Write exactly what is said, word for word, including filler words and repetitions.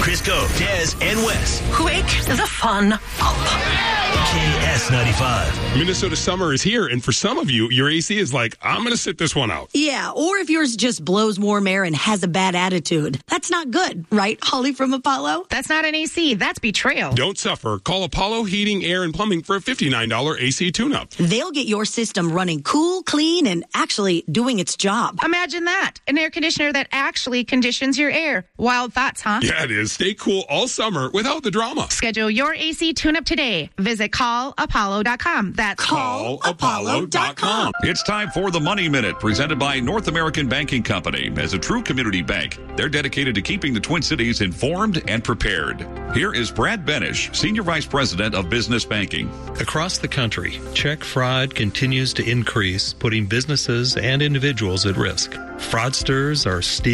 Crisco, Des, and Wes. Wake the fun up. K S ninety-five. Minnesota summer is here, and for some of you, your A C is like, I'm going to sit this one out. Yeah, or if yours just blows warm air and has a bad attitude. That's not good, right, Holly from Apollo? That's not an A C. That's betrayal. Don't suffer. Call Apollo Heating, Air, and Plumbing for a fifty-nine dollars A C tune-up. They'll get your system running cool, clean, and actually doing its job. Imagine that. An air conditioner that actually conditions your air. Wild thoughts, huh? Yeah, it is. Stay cool all summer without the drama. Schedule your A C tune-up today. Visit call apollo dot com. That's call apollo dot com. It's time for the Money Minute, presented by North American Banking Company. As a true community bank, they're dedicated to keeping the Twin Cities informed and prepared. Here is Brad Benish, Senior Vice President of Business Banking. Across the country, check fraud continues to increase, putting businesses and individuals at risk. Fraudsters are stealing